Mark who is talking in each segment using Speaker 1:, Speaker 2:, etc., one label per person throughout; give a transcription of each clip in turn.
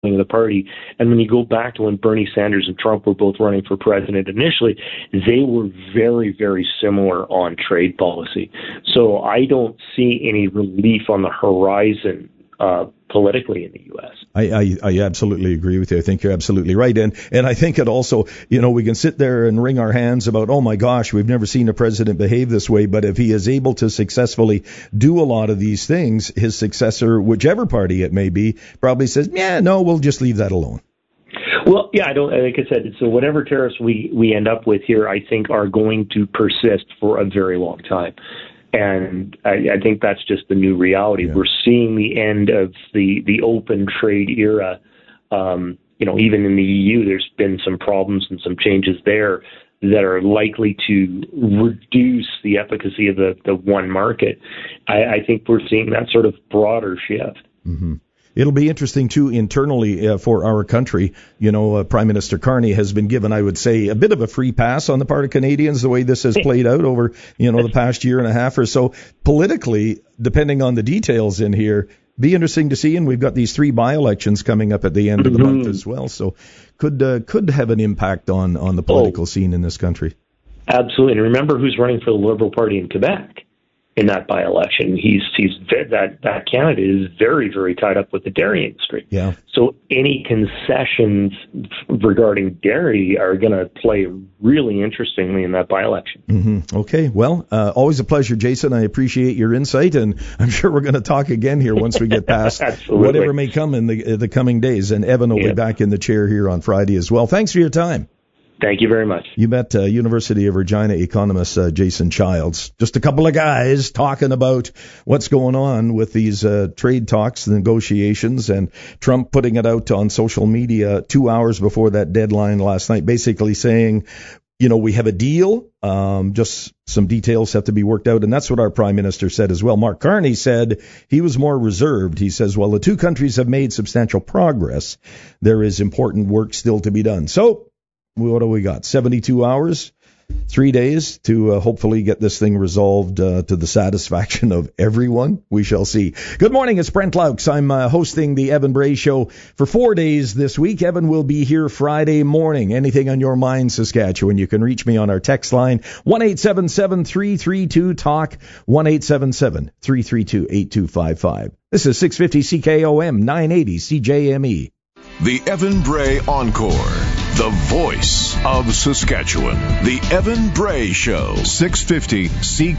Speaker 1: of the party. And when you go back to when Bernie Sanders and Trump were both running for president initially, they were very, very similar on trade policy. So I don't see any relief on the horizon politically in the U.S.
Speaker 2: I absolutely agree with you. I think you're absolutely right. And I think it also, we can sit there and wring our hands about, oh my gosh, we've never seen a president behave this way. But if he is able to successfully do a lot of these things, his successor, whichever party it may be, probably says, yeah, no, we'll just leave that alone.
Speaker 1: Well, yeah, like I said, so whatever tariffs we end up with here, I think are going to persist for a very long time. And I think that's just the new reality. Yeah. We're seeing the end of the open trade era. Even in the EU, there's been some problems and some changes there that are likely to reduce the efficacy of the one market. I think we're seeing that sort of broader shift.
Speaker 2: Mm-hmm. It'll be interesting, too, internally for our country. Prime Minister Carney has been given, I would say, a bit of a free pass on the part of Canadians, the way this has played out over, the past year and a half or so. Politically, depending on the details in here, be interesting to see. And we've got these 3 by-elections coming up at the end of the month as well. So could have an impact on the political scene in this country.
Speaker 1: Absolutely. And remember who's running for the Liberal Party in Quebec. In that by-election, that candidate is very, very tied up with the dairy industry.
Speaker 2: Yeah.
Speaker 1: So any concessions regarding dairy are going to play really interestingly in that by-election.
Speaker 2: Mm-hmm. Okay. Well, always a pleasure, Jason. I appreciate your insight, and I'm sure we're going to talk again here once we get past whatever may come in the coming days. And Evan will be back in the chair here on Friday as well. Thanks for your time.
Speaker 1: Thank you very much.
Speaker 2: You met University of Regina economist Jason Childs. Just a couple of guys talking about what's going on with these trade talks, the negotiations, and Trump putting it out on social media 2 hours before that deadline last night, basically saying, we have a deal, just some details have to be worked out, and that's what our prime minister said as well. Mark Carney said he was more reserved. He says, well, the two countries have made substantial progress. There is important work still to be done. So, what do we got? 72 hours, 3 days to hopefully get this thing resolved to the satisfaction of everyone. We shall see. Good morning. It's Brent Laux. I'm hosting the Evan Bray Show for 4 days this week. Evan will be here Friday morning. Anything on your mind, Saskatchewan? You can reach me on our text line, 1-877-332-TALK, 1-877-332-8255. This is 650 CKOM, 980 CJME.
Speaker 3: The Evan Bray Encore, the voice of Saskatchewan. The Evan Bray Show, 650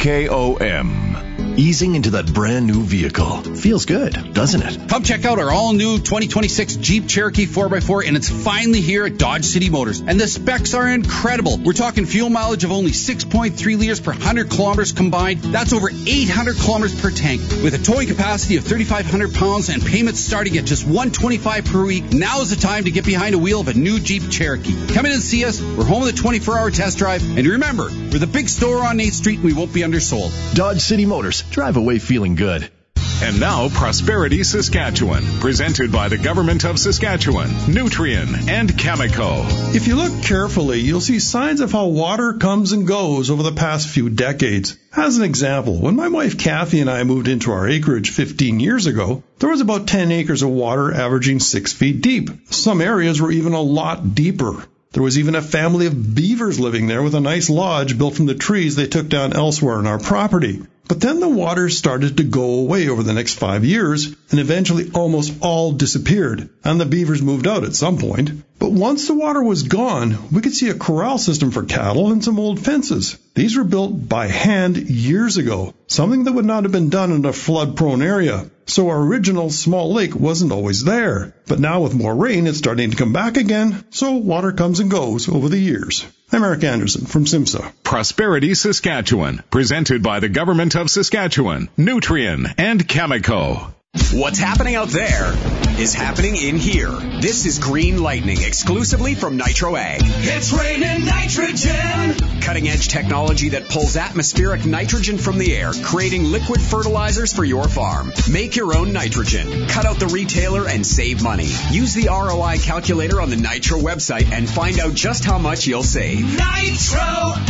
Speaker 3: CKOM.
Speaker 4: Easing into that brand new vehicle. Feels good, doesn't it?
Speaker 5: Come check out our all-new 2026 Jeep Cherokee 4x4, and it's finally here at Dodge City Motors. And the specs are incredible. We're talking fuel mileage of only 6.3 liters per 100 kilometers combined. That's over 800 kilometers per tank. With a towing capacity of 3,500 pounds and payments starting at just $125 per week, now is the time to get behind a wheel of a new Jeep Cherokee. Come in and see us. We're home with a 24-hour test drive. And remember, we're the big store on 8th Street, and we won't be undersold.
Speaker 4: Dodge City Motors. Drive away feeling good.
Speaker 3: And now, Prosperity Saskatchewan, presented by the Government of Saskatchewan, Nutrien, and Cameco.
Speaker 6: If you look carefully, you'll see signs of how water comes and goes over the past few decades. As an example, when my wife Kathy and I moved into our acreage 15 years ago, there was about 10 acres of water averaging 6 feet deep. Some areas were even a lot deeper. There was even a family of beavers living there with a nice lodge built from the trees they took down elsewhere on our property. But then the water started to go away over the next 5 years, and eventually almost all disappeared, and the beavers moved out at some point. But once the water was gone, we could see a corral system for cattle and some old fences. These were built by hand years ago, something that would not have been done in a flood-prone area. So our original small lake wasn't always there. But now with more rain, it's starting to come back again, so water comes and goes over the years. I'm Eric Anderson from SIMSA.
Speaker 3: Prosperity Saskatchewan, presented by the Government of Saskatchewan, Nutrien, and Cameco.
Speaker 7: What's happening out there is happening in here. This is Green Lightning, exclusively from Nitro Ag.
Speaker 8: It's raining nitrogen.
Speaker 7: Cutting-edge technology that pulls atmospheric nitrogen from the air, creating liquid fertilizers for your farm. Make your own nitrogen. Cut out the retailer and save money. Use the ROI calculator on the Nitro website and find out just how much you'll save.
Speaker 8: Nitro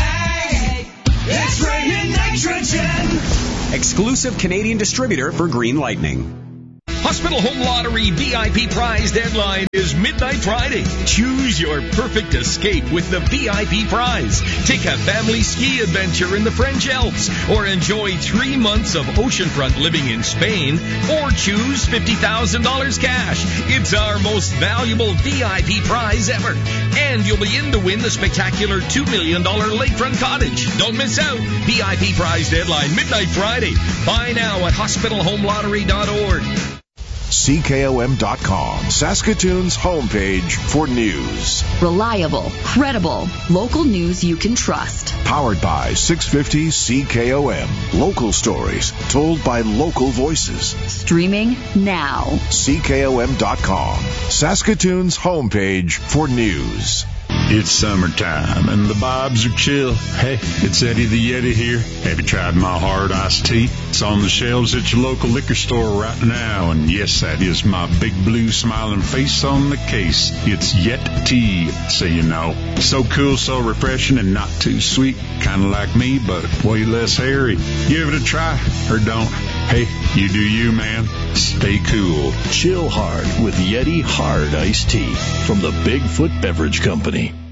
Speaker 8: Ag. It's raining nitrogen.
Speaker 7: Exclusive Canadian distributor for Green Lightning.
Speaker 9: Hospital Home Lottery VIP prize deadline is Midnight Friday. Choose your perfect escape with the VIP prize. Take a family ski adventure in the French Alps, or enjoy 3 months of oceanfront living in Spain, or choose $50,000 cash. It's our most valuable VIP prize ever. And you'll be in to win the spectacular $2 million lakefront cottage. Don't miss out. VIP prize deadline, Midnight Friday. Buy now at hospitalhomelottery.org.
Speaker 3: CKOM.com, Saskatoon's homepage for news.
Speaker 10: Reliable, credible, local news you can trust.
Speaker 3: Powered by 650 CKOM. Local stories told by local voices.
Speaker 10: Streaming now.
Speaker 3: CKOM.com, Saskatoon's homepage for news.
Speaker 11: It's summertime and the vibes are chill. Hey, it's Eddie the Yeti here. Have you tried my hard iced tea? It's on the shelves at your local liquor store right now. And yes, that is my big blue smiling face on the case. It's Yet Tea, so you know. So cool, so refreshing, and not too sweet. Kind of like me, but way less hairy. Give it a try, or don't. Hey, you do you, man. Stay cool.
Speaker 4: Chill hard with Yeti Hard Iced Tea from the Bigfoot Beverage Company.